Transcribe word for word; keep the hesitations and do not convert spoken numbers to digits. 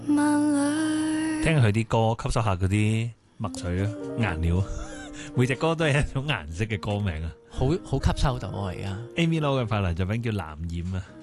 聽佢啲歌，吸收下嗰啲墨水啊、顏料，每隻歌都係一種顏色嘅歌名啊， 好好吸收到啊！而家 Amy Lo 嘅快樂作品叫《藍染》啊。